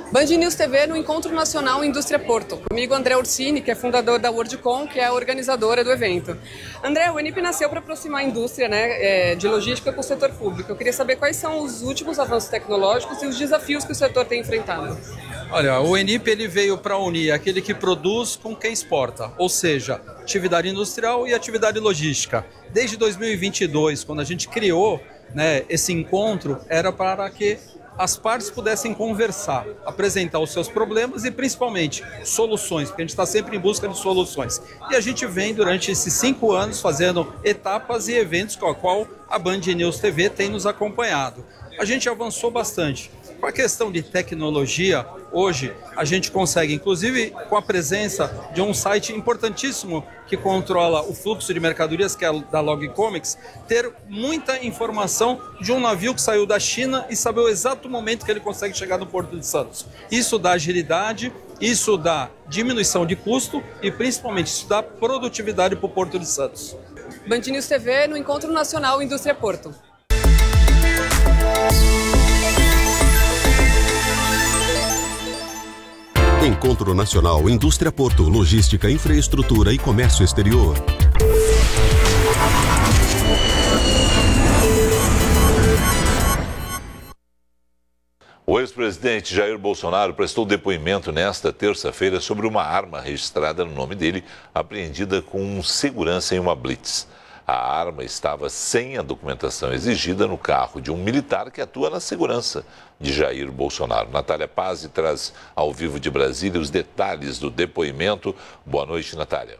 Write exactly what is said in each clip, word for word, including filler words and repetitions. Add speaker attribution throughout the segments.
Speaker 1: Band News T V no Encontro Nacional Indústria Porto. Comigo, André Orsini, que é fundador da WorldCom, que é a organizadora do evento. André, o ENIP nasceu para aproximar a indústria né, de logística com o setor público. Eu queria saber quais são os últimos avanços tecnológicos e os desafios que o setor tem enfrentado.
Speaker 2: Olha, o ENIP ele veio para unir aquele que produz com quem exporta, ou seja, atividade industrial e atividade logística. Desde dois mil e vinte e dois, quando a gente criou né, esse encontro, era para que as partes pudessem conversar, apresentar os seus problemas e principalmente soluções, porque a gente está sempre em busca de soluções. E a gente vem durante esses cinco anos fazendo etapas e eventos com a qual a Band News T V tem nos acompanhado. A gente avançou bastante. Com a questão de tecnologia, hoje a gente consegue, inclusive com a presença de um site importantíssimo que controla o fluxo de mercadorias, que é da Logcomics, ter muita informação de um navio que saiu da China e saber o exato momento que ele consegue chegar no Porto de Santos. Isso dá agilidade, isso dá diminuição de custo e principalmente isso dá produtividade para o Porto de Santos.
Speaker 1: Band News T V no Encontro Nacional Indústria Porto.
Speaker 3: Encontro Nacional Indústria Porto, Logística, Infraestrutura e Comércio Exterior.
Speaker 4: O ex-presidente Jair Bolsonaro prestou depoimento nesta terça-feira sobre uma arma registrada no nome dele, apreendida com um segurança em uma blitz. A arma estava sem a documentação exigida no carro de um militar que atua na segurança de Jair Bolsonaro. Natália Pazzi traz ao vivo de Brasília os detalhes do depoimento. Boa noite, Natália.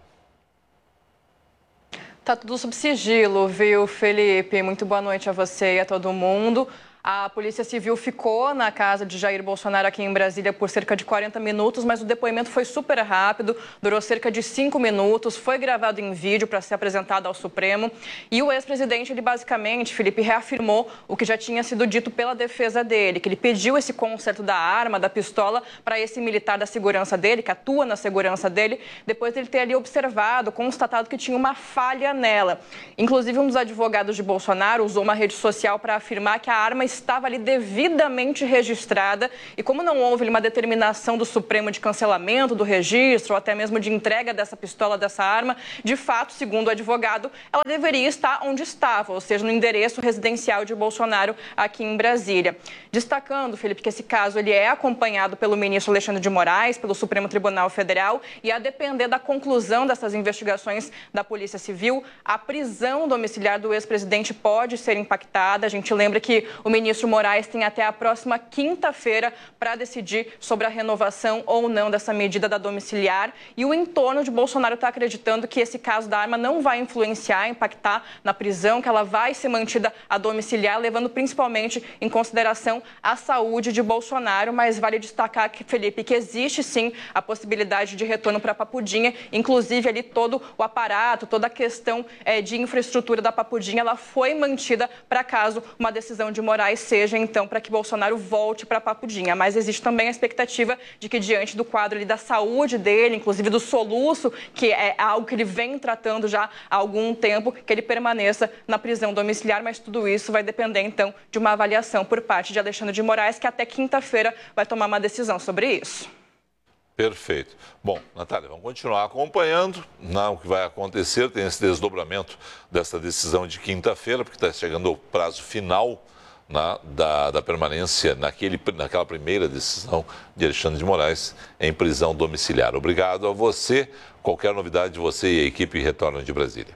Speaker 5: Tá tudo sob sigilo, viu, Felipe? Muito boa noite a você e a todo mundo. A Polícia Civil ficou na casa de Jair Bolsonaro aqui em Brasília por cerca de quarenta minutos, mas o depoimento foi super rápido, durou cerca de cinco minutos, foi gravado em vídeo para ser apresentado ao Supremo. E o ex-presidente, ele basicamente, Felipe, reafirmou o que já tinha sido dito pela defesa dele, que ele pediu esse conserto da arma, da pistola, para esse militar da segurança dele, que atua na segurança dele, depois dele ter ali observado, constatado que tinha uma falha nela. Inclusive, um dos advogados de Bolsonaro usou uma rede social para afirmar que a arma estava ali devidamente registrada e como não houve uma determinação do Supremo de cancelamento do registro ou até mesmo de entrega dessa pistola, dessa arma, de fato, segundo o advogado, ela deveria estar onde estava, ou seja, no endereço residencial de Bolsonaro aqui em Brasília. Destacando, Felipe, que esse caso ele é acompanhado pelo ministro Alexandre de Moraes, pelo Supremo Tribunal Federal e a depender da conclusão dessas investigações da Polícia Civil, a prisão domiciliar do ex-presidente pode ser impactada. A gente lembra que o ministro O ministro Moraes tem até a próxima quinta-feira para decidir sobre a renovação ou não dessa medida da domiciliar. E o entorno de Bolsonaro está acreditando que esse caso da arma não vai influenciar, impactar na prisão, que ela vai ser mantida a domiciliar, levando principalmente em consideração a saúde de Bolsonaro. Mas vale destacar, que, Felipe, que existe sim a possibilidade de retorno para Papudinha, inclusive ali todo o aparato, toda a questão é, de infraestrutura da Papudinha, ela foi mantida para caso uma decisão de Moraes seja, então, para que Bolsonaro volte para Papudinha. Mas existe também a expectativa de que, diante do quadro ali da saúde dele, inclusive do soluço, que é algo que ele vem tratando já há algum tempo, que ele permaneça na prisão domiciliar, mas tudo isso vai depender, então, de uma avaliação por parte de Alexandre de Moraes, que até quinta-feira vai tomar uma decisão sobre isso.
Speaker 4: Perfeito. Bom, Natália, vamos continuar acompanhando não, o que vai acontecer. Tem esse desdobramento dessa decisão de quinta-feira, porque está chegando o prazo final Na, da, da permanência naquele, naquela primeira decisão de Alexandre de Moraes em prisão domiciliar. Obrigado a você. Qualquer novidade, você e a equipe retornam de Brasília.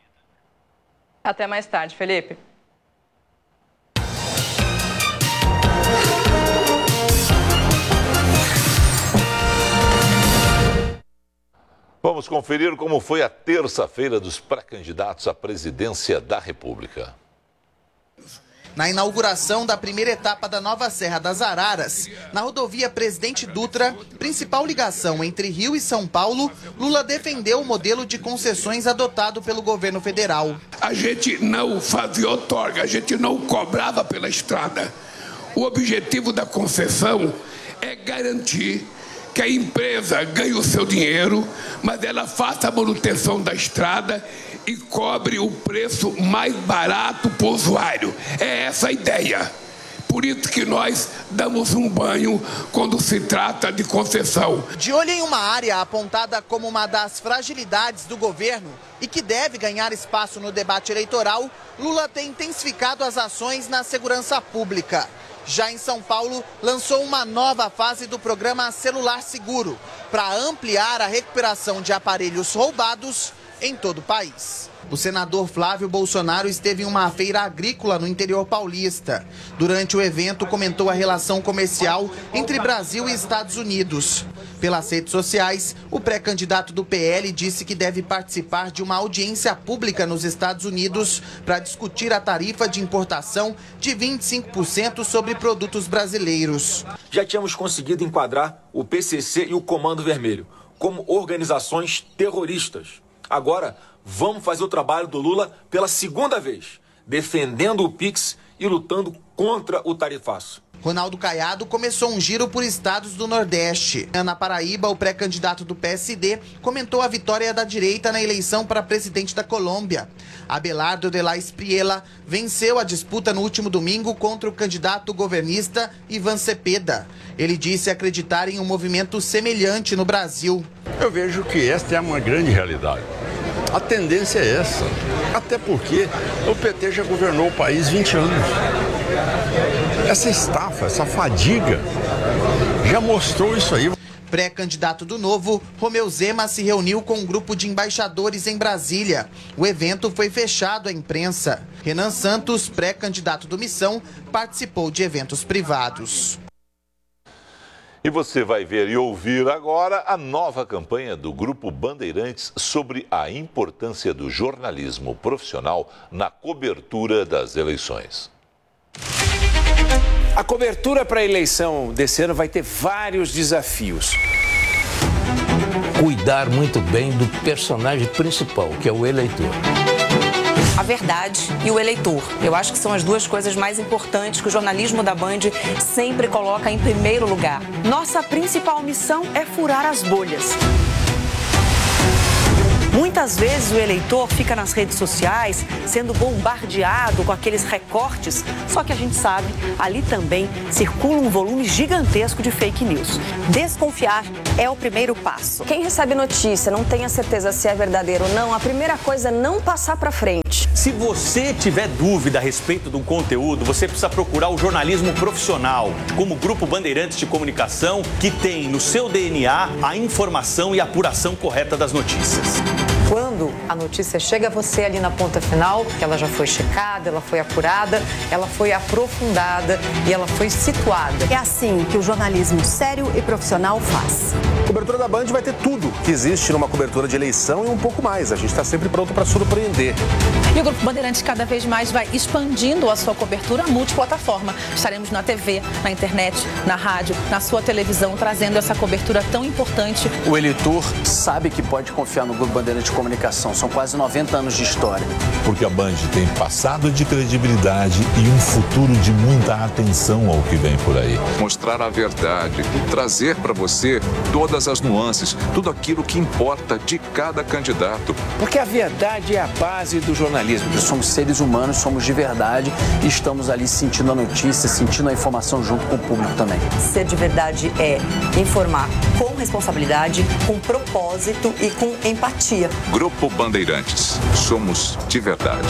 Speaker 5: Até mais tarde, Felipe.
Speaker 4: Vamos conferir como foi a terça-feira dos pré-candidatos à presidência da República.
Speaker 6: Na inauguração da primeira etapa da nova Serra das Araras, na rodovia Presidente Dutra, principal ligação entre Rio e São Paulo, Lula defendeu o modelo de concessões adotado pelo governo federal.
Speaker 7: A gente não fazia outorga, a gente não cobrava pela estrada. O objetivo da concessão é garantir que a empresa ganhe o seu dinheiro, mas ela faça a manutenção da estrada e cobre o preço mais barato para o usuário. É essa a ideia. Por isso que nós damos um banho quando se trata de concessão.
Speaker 6: De olho em uma área apontada como uma das fragilidades do governo e que deve ganhar espaço no debate eleitoral, Lula tem intensificado as ações na segurança pública. Já em São Paulo, lançou uma nova fase do programa Celular Seguro, para ampliar a recuperação de aparelhos roubados em todo o país. O senador Flávio Bolsonaro esteve em uma feira agrícola no interior paulista. Durante o evento, comentou a relação comercial entre Brasil e Estados Unidos. Pelas redes sociais, o pré-candidato do P L disse que deve participar de uma audiência pública nos Estados Unidos para discutir a tarifa de importação de vinte e cinco por cento sobre produtos brasileiros.
Speaker 8: Já tínhamos conseguido enquadrar o P C C e o Comando Vermelho como organizações terroristas. Agora, vamos fazer o trabalho do Lula pela segunda vez, defendendo o Pix e lutando contra o tarifaço.
Speaker 6: Ronaldo Caiado começou um giro por estados do Nordeste. Na Paraíba, o pré-candidato do P S D comentou a vitória da direita na eleição para presidente da Colômbia. Abelardo de la Espriella venceu a disputa no último domingo contra o candidato governista Ivan Cepeda. Ele disse acreditar em um movimento semelhante no Brasil.
Speaker 9: Eu vejo que esta é uma grande realidade. A tendência é essa, até porque o P T já governou o país vinte anos. Essa estafa, essa fadiga, já mostrou isso aí.
Speaker 6: Pré-candidato do Novo, Romeu Zema se reuniu com um grupo de embaixadores em Brasília. O evento foi fechado à imprensa. Renan Santos, pré-candidato do Missão, participou de eventos privados.
Speaker 4: E você vai ver e ouvir agora a nova campanha do Grupo Bandeirantes sobre a importância do jornalismo profissional na cobertura das eleições.
Speaker 10: A cobertura para a eleição desse ano vai ter vários desafios.
Speaker 11: Cuidar muito bem do personagem principal, que é o eleitor.
Speaker 12: A verdade e o eleitor. Eu acho que são as duas coisas mais importantes que o jornalismo da Band sempre coloca em primeiro lugar.
Speaker 13: Nossa principal missão é furar as bolhas. Muitas vezes o eleitor fica nas redes sociais sendo bombardeado com aqueles recortes, só que a gente sabe, ali também circula um volume gigantesco de fake news. Desconfiar é o primeiro passo.
Speaker 12: Quem recebe notícia, não tem a certeza se é verdadeiro ou não, a primeira coisa é não passar para frente.
Speaker 14: Se você tiver dúvida a respeito do conteúdo, você precisa procurar o jornalismo profissional, como o Grupo Bandeirantes de Comunicação, que tem no seu D N A a informação e a apuração correta das notícias.
Speaker 12: Quando a notícia chega a você ali na ponta final, que ela já foi checada, ela foi apurada, ela foi aprofundada e ela foi situada.
Speaker 13: É assim que o jornalismo sério e profissional faz.
Speaker 15: A cobertura da Band vai ter tudo que existe numa cobertura de eleição e um pouco mais. A gente está sempre pronto para surpreender.
Speaker 16: E o Grupo Bandeirantes cada vez mais vai expandindo a sua cobertura multiplataforma. Estaremos na T V, na internet, na rádio, na sua televisão, trazendo essa cobertura tão importante.
Speaker 17: O eleitor sabe que pode confiar no Grupo Bandeirantes de Comunicação. São quase noventa anos de história.
Speaker 18: Porque a Band tem passado de credibilidade e um futuro de muita atenção ao que vem por aí.
Speaker 19: Mostrar a verdade, trazer para você todas as nuances, tudo aquilo que importa de cada candidato.
Speaker 17: Porque a verdade é a base do jornalismo. Nós somos seres humanos, somos de verdade e estamos ali sentindo a notícia, sentindo a informação junto com o público também.
Speaker 12: Ser de verdade é informar com responsabilidade, com propósito e com empatia.
Speaker 19: Grupo Bandeirantes. Somos de verdade.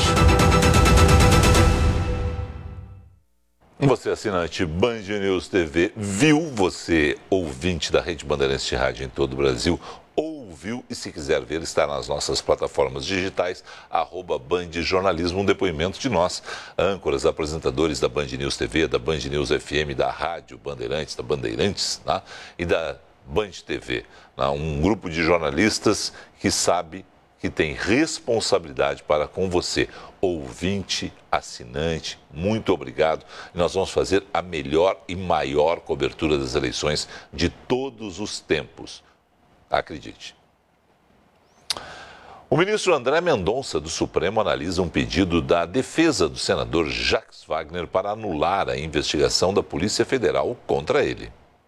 Speaker 4: Você, assinante Band News T V, viu, você, ouvinte da Rede Bandeirantes de Rádio em todo o Brasil, ouviu e se quiser ver, está nas nossas plataformas digitais, arroba Band Jornalismo, um depoimento de nós, âncoras, apresentadores da Band News T V, da Band News F M, da Rádio Bandeirantes, da Bandeirantes, né? E da Band T V, né? Um grupo de jornalistas que sabe que tem responsabilidade para com você, ouvinte, assinante, muito obrigado. Nós vamos fazer a melhor e maior cobertura das eleições de todos os tempos. Acredite. O ministro André Mendonça, do Supremo, analisa um pedido da defesa do senador Jacques Wagner para anular a investigação da Polícia Federal contra ele.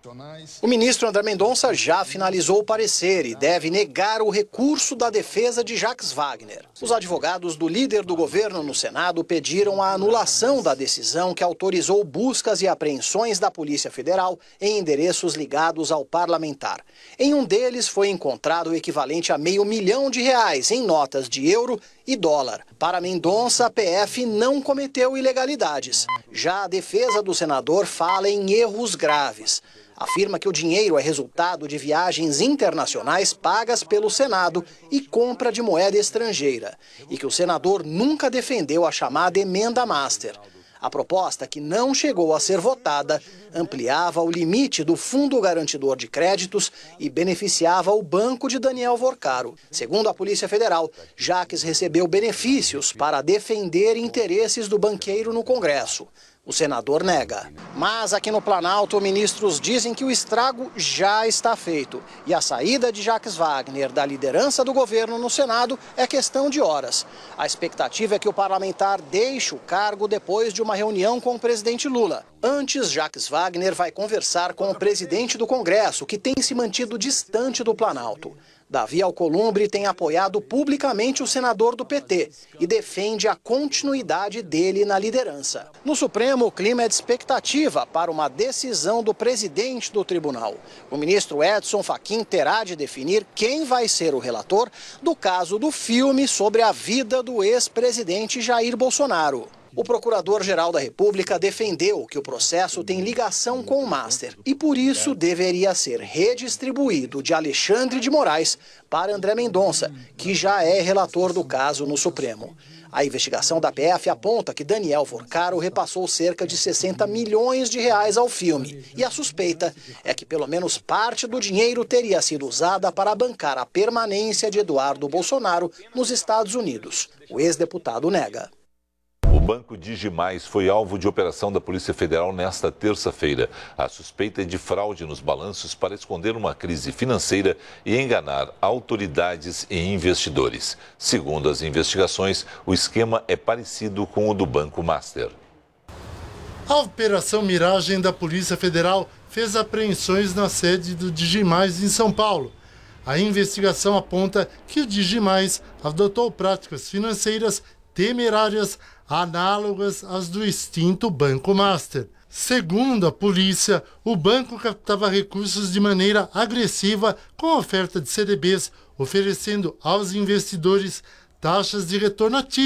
Speaker 20: O ministro André Mendonça já finalizou o parecer e deve negar o recurso da defesa de Jacques Wagner. Os advogados do líder do governo no Senado pediram a anulação da decisão que autorizou buscas e apreensões da Polícia Federal em endereços ligados ao parlamentar. Em um deles foi encontrado o equivalente a meio milhão de reais em notas de euro e dólar. Para Mendonça, a P F não cometeu ilegalidades. Já a defesa do senador fala em erros graves. Afirma que o dinheiro é resultado de viagens internacionais pagas pelo Senado e compra de moeda estrangeira, e que o senador nunca defendeu a chamada emenda master. A proposta, que não chegou a ser votada, ampliava o limite do Fundo Garantidor de Créditos e beneficiava o banco de Daniel Vorcaro. Segundo a Polícia Federal, Jacques recebeu benefícios para defender interesses do banqueiro no Congresso. O senador nega. Mas aqui no Planalto, ministros dizem que o estrago já está feito. E a saída de Jacques Wagner da liderança do governo no Senado é questão de horas. A expectativa é que o parlamentar deixe o cargo depois de uma reunião com o presidente Lula. Antes, Jacques Wagner vai conversar com o presidente do Congresso, que tem se mantido distante do Planalto. Davi Alcolumbre tem apoiado publicamente o senador do P T e defende a continuidade dele na liderança. No Supremo, o clima é de expectativa para uma decisão do presidente do tribunal. O ministro Edson Fachin terá de definir quem vai ser o relator do caso do filme sobre a vida do ex-presidente Jair Bolsonaro. O Procurador-Geral da República defendeu que o processo tem ligação com o Master e, por isso, deveria ser redistribuído de Alexandre de Moraes para André Mendonça, que já é relator do caso no Supremo. A investigação da P F aponta que Daniel Vorcaro repassou cerca de sessenta milhões de reais ao filme. E a suspeita é que pelo menos parte do dinheiro teria sido usada para bancar a permanência de Eduardo Bolsonaro nos Estados Unidos. O ex-deputado nega.
Speaker 4: O Banco Digimais foi alvo de operação da Polícia Federal nesta terça-feira. A suspeita é de fraude nos balanços para esconder uma crise financeira e enganar autoridades e investidores. Segundo as investigações, o esquema é parecido com o do Banco Master.
Speaker 21: A Operação Miragem da Polícia Federal fez apreensões na sede do Digimais em São Paulo. A investigação aponta que o Digimais adotou práticas financeiras temerárias análogas às do extinto Banco Master. Segundo a polícia, o banco captava recursos de maneira agressiva com oferta de C D Bs, oferecendo aos investidores taxas de retorno ativas.